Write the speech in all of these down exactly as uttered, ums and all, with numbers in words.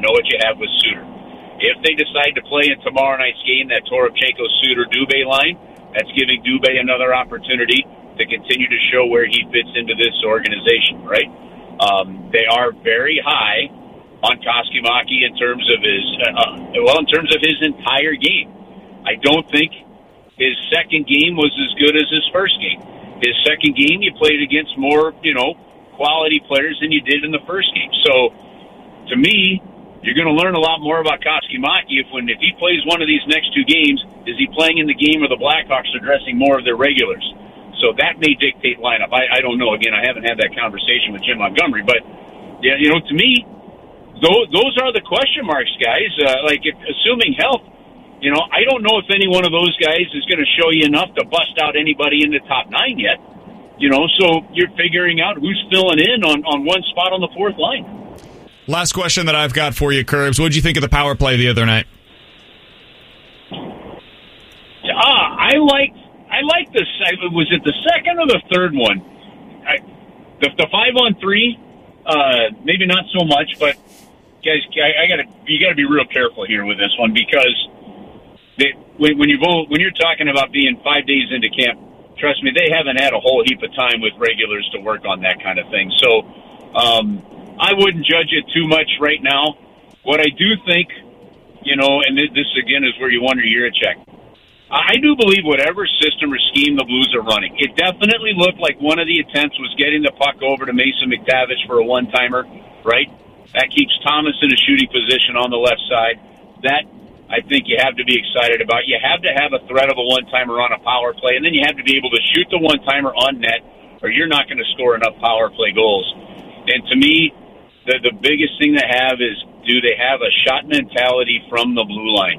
know what you have with Suter. If they decide to play in tomorrow night's game, that Toropchenko, Suter, Dubé line, that's giving Dubé another opportunity to continue to show where he fits into this organization, right? Um, they are very high on Koskimaki in terms of his, uh, well, in terms of his entire game. I don't think his second game was as good as his first game. His second game, you played against more, you know, quality players than you did in the first game. So, to me, you're going to learn a lot more about Koskimaki if when if he plays one of these next two games, is he playing in the game where the Blackhawks are dressing more of their regulars? So that may dictate lineup. I, I don't know. Again, I haven't had that conversation with Jim Montgomery, but yeah, you know, to me, those, those are the question marks, guys. Uh, like, if, assuming health, you know, I don't know if any one of those guys is going to show you enough to bust out anybody in the top nine yet. You know, so you're figuring out who's filling in on, on one spot on the fourth line. Last question that I've got for you, Curbs. What did you think of the power play the other night? Ah, I liked, I liked this. Was it the second or the third one? I, the, the five on three, uh, maybe not so much, but guys, I, I gotta, you gotta be real careful here with this one because they, when, when you when you're talking about being five days into camp, trust me, they haven't had a whole heap of time with regulars to work on that kind of thing. So um, I wouldn't judge it too much right now. What I do think, you know, and this again is where you wonder you're a check. I do believe whatever system or scheme the Blues are running, it definitely looked like one of the attempts was getting the puck over to Mason McTavish for a one-timer, right? That keeps Thomas in a shooting position on the left side. That I think you have to be excited about. You have to have a threat of a one-timer on a power play, and then you have to be able to shoot the one-timer on net, or you're not going to score enough power play goals. And to me, the, the biggest thing to have is, do they have a shot mentality from the blue line?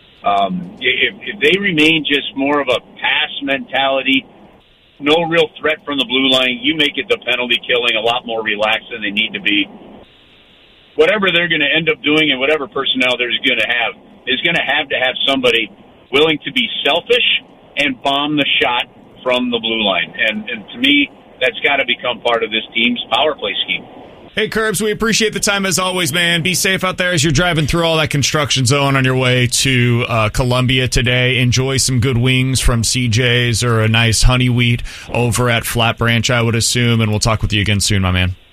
Um, if, if they remain just more of a pass mentality, no real threat from the blue line, you make it the penalty killing a lot more relaxed than they need to be. Whatever they're going to end up doing and whatever personnel they're going to have, is going to have to have somebody willing to be selfish and bomb the shot from the blue line. And, and to me, that's got to become part of this team's power play scheme. Hey, Curbs, we appreciate the time as always, man. Be safe out there as you're driving through all that construction zone on your way to uh, Columbia today. Enjoy some good wings from C J's or a nice honey wheat over at Flat Branch, I would assume. And we'll talk with you again soon, my man.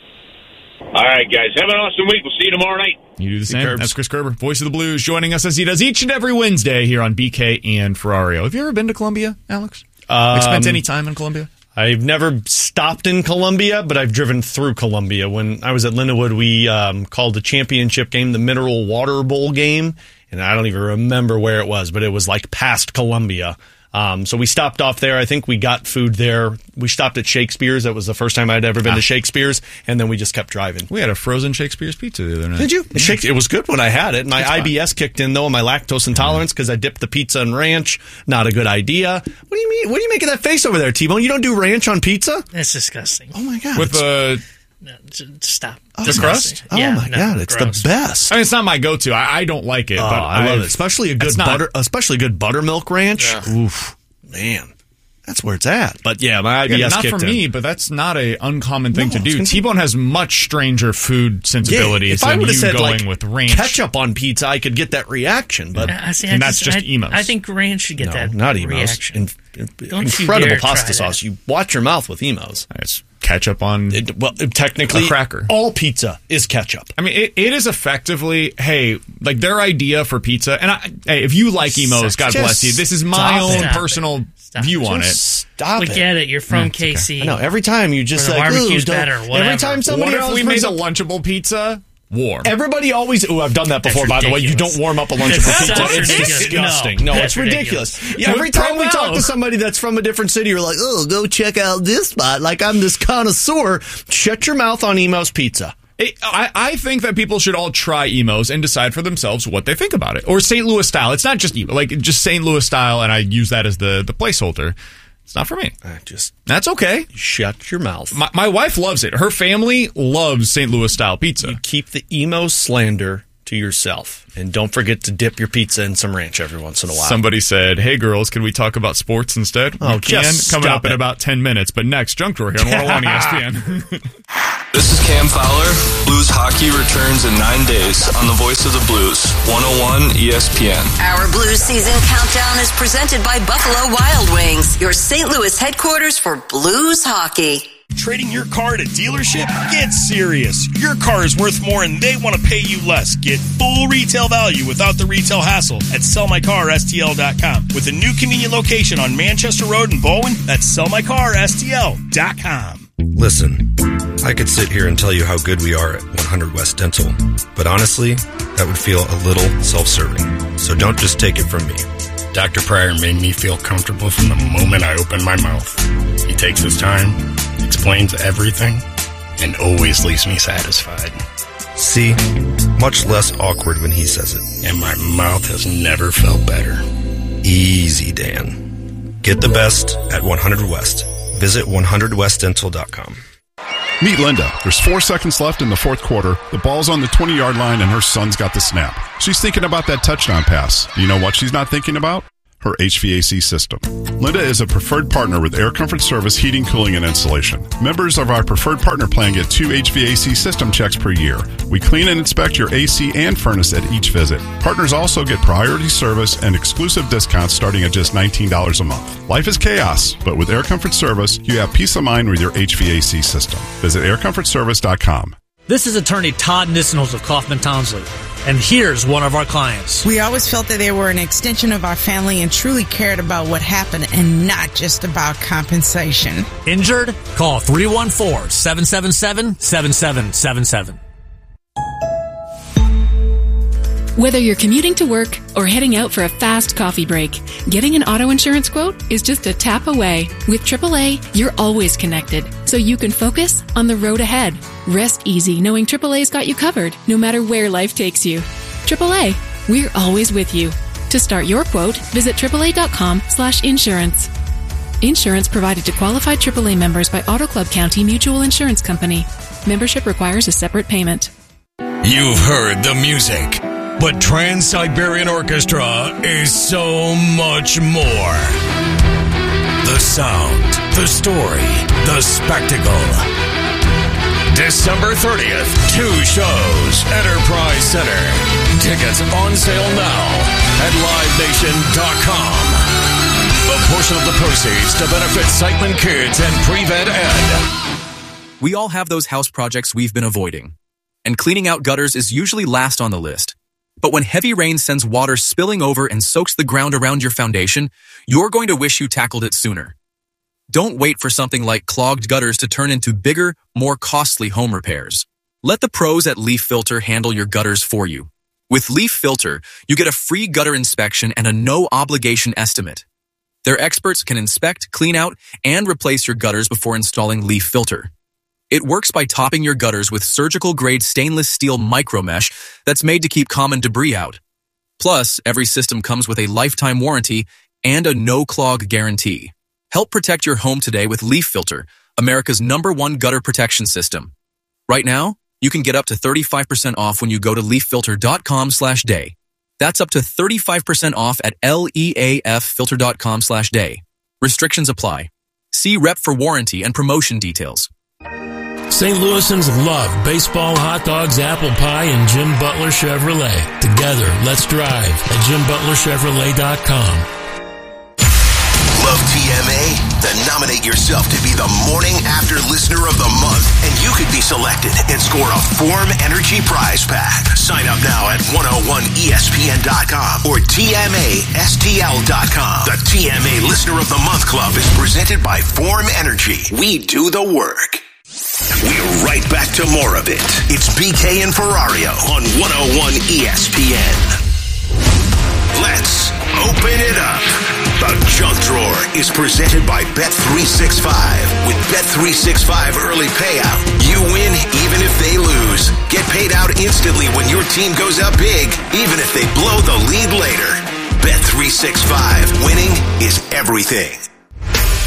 All right, guys. Have an awesome week. We'll see you tomorrow night. You do the same. That's Chris Kerber, voice of the Blues, joining us as he does each and every Wednesday here on B K and Ferrario. Have you ever been to Columbia, Alex? Um, like spent any time in Columbia? I've never stopped in Columbia, but I've driven through Columbia. When I was at Lindenwood, we um, called the championship game the Mineral Water Bowl game, and I don't even remember where it was, but it was like past Columbia. Um, so we stopped off there. I think we got food there. We stopped at Shakespeare's. That was the first time I'd ever been ah. to Shakespeare's, and then we just kept driving. We had a frozen Shakespeare's pizza the other night. Did you? Yeah. Shake- it was good when I had it. My I B S kicked in, though, and my lactose intolerance because I dipped the pizza in ranch. Not a good idea. What do you mean? What do you make of that face over there, T-Bone? You don't do ranch on pizza? That's disgusting. Oh, my God. With the... No, stop. Oh, the crust? Oh, yeah, my no, God. It's gross. the best. I mean, it's not my go-to. I, I don't like it. Oh, but I love I've, it. Especially a good not, butter, especially a good buttermilk ranch. Yeah. Oof. Man. That's where it's at. But yeah, my I B S yeah, not kicked for in. me, but that's not a uncommon thing No, to do. T-Bone has much stranger food sensibilities yeah, if I than you said, going like, with ranch. Ketchup on pizza, I could get that reaction, but I see, and I that's just, just I, emos. I think ranch should get no, that not emos. reaction. In, in, Don't incredible you dare pasta try sauce. that. You watch your mouth with emos. It's ketchup on. It, well, technically, a cracker. All pizza is ketchup. I mean, it, it is effectively, hey, like their idea for pizza. And I, hey, if you like emos, God Just bless you. This is my own it. personal Stop view it. on it. Stop we it. get it. You're from Yeah, K C. I know. Every time you just Or the like, barbecue's ooh, don't- better, every whatever. time somebody What if else we made brings a up- Lunchable pizza warm? Everybody always. Oh, I've done that before. That's By the way, you ridiculous. don't warm up a Lunchable That's pizza. so It's ridiculous. disgusting. No, No, it's that's ridiculous. ridiculous. Yeah, every time we No. talk to somebody that's from a different city, you're like, oh, go check out this spot. Like I'm this connoisseur. Shut your mouth on Emo's Pizza. It, I, I think that people should all try emos and decide for themselves what they think about it. Or Saint Louis style. It's not just emo, like just Saint Louis style, and I use that as the, the placeholder. It's not for me. I just That's okay. shut your mouth. My, my wife loves it. Her family loves Saint Louis style pizza. You keep the emo slander to yourself. And don't forget to dip your pizza in some ranch every once in a while. Somebody said, hey, girls, can we talk about sports instead? Oh, we can, just coming stop up in it. about ten minutes. But next, Junk Drawer here on one oh one E S P N. This is Cam Fowler. Blues hockey returns in nine days on the Voice of the Blues, one oh one E S P N. Our Blues season countdown is presented by Buffalo Wild Wings, your Saint Louis headquarters for Blues hockey. Trading your car at a dealership? Get serious. Your car is worth more and they want to pay you less. Get full retail value without the retail hassle at sell my car S T L dot com. With a new convenient location on Manchester Road in Bowen, that's sell my car S T L dot com. Listen, I could sit here and tell you how good we are at one hundred West Dental, but honestly, that would feel a little self-serving. So don't just take it from me. Doctor Pryor made me feel comfortable from the moment I opened my mouth. He takes his time, explains everything, and always leaves me satisfied. See? Much less awkward when he says it. And my mouth has never felt better. Easy, Dan. Get the best at one hundred West. Visit one hundred west dental dot com. Meet Linda. There's four seconds left in the fourth quarter. The ball's on the twenty-yard line, and her son's got the snap. She's thinking about that touchdown pass. You know what she's not thinking about? Her H V A C system. Linda is a preferred partner with Air Comfort Service Heating, Cooling, and Installation. Members of our preferred partner plan get two H V A C system checks per year. We clean and inspect your A C and furnace at each visit. Partners also get priority service and exclusive discounts starting at just nineteen dollars a month. Life is chaos, but with Air Comfort Service, you have peace of mind with your H V A C system. Visit air comfort service dot com. This is attorney Todd Nissenholz of Kaufman Townsley, and here's one of our clients. We always felt that they were an extension of our family and truly cared about what happened and not just about compensation. Injured? Call three one four, seven seven seven, seven seven seven seven. Whether you're commuting to work or heading out for a fast coffee break, getting an auto insurance quote is just a tap away. With triple A, you're always connected, so you can focus on the road ahead. Rest easy knowing triple A's got you covered, no matter where life takes you. triple A, we're always with you. To start your quote, visit triple A dot com slash insurance. Insurance provided to qualified triple A members by Auto Club County Mutual Insurance Company. Membership requires a separate payment. You've heard the music, but Trans-Siberian Orchestra is so much more. The sound, the story, the spectacle. December thirtieth, two shows, Enterprise Center. Tickets on sale now at live nation dot com. A portion of the proceeds to benefit Sightman Kids and Pre-Vet Ed. We all have those house projects we've been avoiding, and cleaning out gutters is usually last on the list. But when heavy rain sends water spilling over and soaks the ground around your foundation, you're going to wish you tackled it sooner. Don't wait for something like clogged gutters to turn into bigger, more costly home repairs. Let the pros at Leaf Filter handle your gutters for you. With Leaf Filter, you get a free gutter inspection and a no-obligation estimate. Their experts can inspect, clean out, and replace your gutters before installing Leaf Filter. It works by topping your gutters with surgical-grade stainless steel micromesh that's made to keep common debris out. Plus, every system comes with a lifetime warranty and a no-clog guarantee. Help protect your home today with Leaf Filter, America's number one gutter protection system. Right now, you can get up to thirty-five percent off when you go to leaf filter dot com slash day. That's up to thirty-five percent off at leaf filter dot com slash day. Restrictions apply. See rep for warranty and promotion details. Saint Louisans love baseball, hot dogs, apple pie, and Jim Butler Chevrolet. Together, let's drive at jim butler chevrolet dot com. Love T M A? Then nominate yourself to be the Morning After Listener of the Month, and you could be selected and score a Form Energy prize pack. Sign up now at one oh one E S P N dot com or T M A S T L dot com. The T M A Listener of the Month Club is presented by Form Energy. We do the work. We're right back to more of it. It's B K and Ferrario on one oh one E S P N. Let's open it up. The Junk Drawer is presented by Bet three sixty-five. With Bet three sixty-five Early Payout, you win even if they lose. Get paid out instantly when your team goes up big, even if they blow the lead later. Bet three sixty-five. Winning is everything.